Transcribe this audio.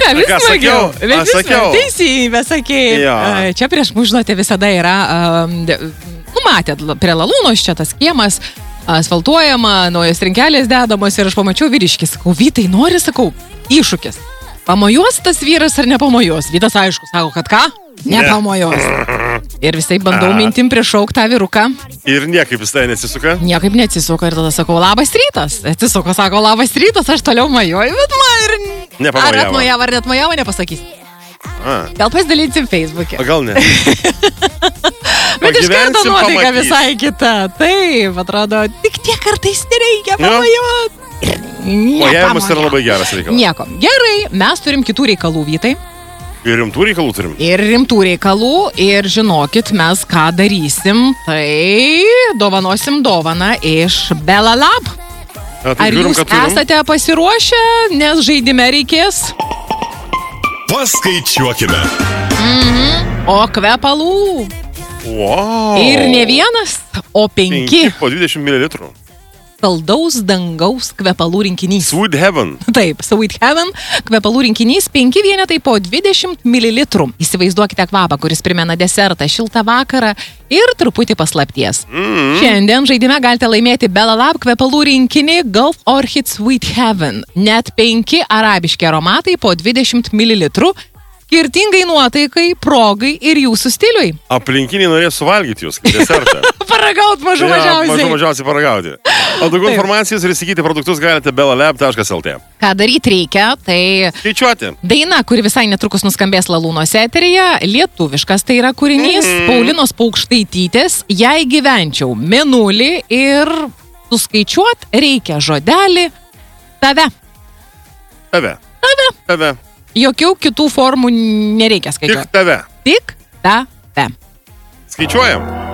Ką, vis Ką smagiau. sakiau? Sakiau. Teisybė, sakėjai. Jo. Čia prieš mus, žinote, visada yra, matėt, prie Lalūnos čia tas kiemas, asfaltuojama, naujos trinkelės dedamos ir aš pamačiau vyriškį. Sakau, Vytai, nori, sakau, iššūkis. Pamojuos tas vyras ar nepamojuos? Vytas, aišku, sako, kad ką? Nepamojuos. Ir visai bandau mintim prišauk tą vyruką. Ir niekaip jis tai nesisuka? Niekaip neatsisuka ir tada sakau, labas rytas. Atsisuka, sako, labas rytas, aš toliau majuoju, bet man ir... Nepamojavo. Ar atmojavo, ar netmojavo, nepasakysiu. Gal pasidalinsim Facebook'e. O gal ne? Bet iš karto Pagyvensim, nuotaika pamatysim. visai kita. Taip, atrodo, tik tiek kartais nereikia pamojuoti. Mojavimas yra labai geras reikalas. Nieko. Gerai, mes turim kitų reikalų, Vytai. Ir rimtų reikalų turim. Ir rimtų reikalų. Ir žinokit, mes ką darysim. Tai dovanosim dovaną iš Bella Lab. Ar jūs esate pasiruošę, nes žaidime reikės? Paskaičiuokime. O kvepalų. Wow. Ir ne vienas, o 5 po 20 ml. saldaus dangaus kvepalų rinkinys. Sweet Heaven. Taip, Sweet Heaven kvepalų rinkinys 5 vienetai po 20 ml. Įsivaizduokite kvapą, kuris primena desertą, šiltą vakarą ir truputį paslapties. Šiandien žaidime galite laimėti Bella Lab kvepalų rinkinį Gulf Orchid Sweet Heaven. Net 5 arabiški aromatai po 20 ml. Skirtingai nuotaikai, progai ir jūsų stiliui. Aplinkiniai norės suvalgyti jūs, kaip desertą. Paragaut mažų mažiausiai. Mažiausiai paragauti. O daugiau informacijos ir įsigyti produktus galite bellalab.lt. Ką daryti reikia, tai... Skaičiuoti. Daina, kuri visai netrukus nuskambės Lalūnos eteryje, lietuviškas tai yra kūrinys, Paulinos Paukštaitytės, Jei gyvenčiau mėnulį ir suskaičiuot reikia žodelį tave. Tave. Jokių kitų formų nereikia skaičiuoti. Tik tave. Tik tave. Skaičiuojam.